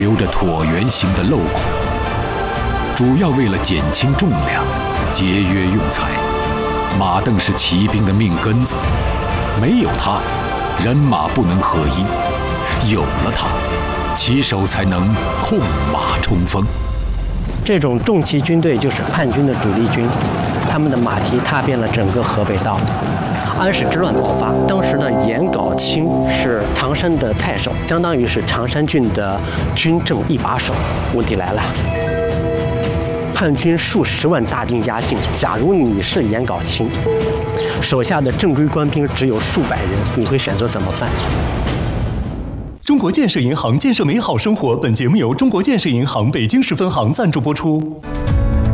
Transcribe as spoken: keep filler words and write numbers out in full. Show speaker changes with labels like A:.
A: 留着椭圆形的镂孔，主要为了减轻重量、节约用材。马镫是骑兵的命根子，没有它，人马不能合一；有了它，骑手才能控马冲锋。
B: 这种重骑军队就是叛军的主力军，他们的马蹄踏遍了整个河北道。安史之乱爆发，当时呢，颜杲卿是常山的太守，相当于是常山郡的军政一把手。问题来了，叛军数十万大军压境，假如你是颜杲卿，手下的正规官兵只有数百人，你会选择怎么办？
C: 中国建设银行建设美好生活。本节目由中国建设银行北京市分行赞助播出。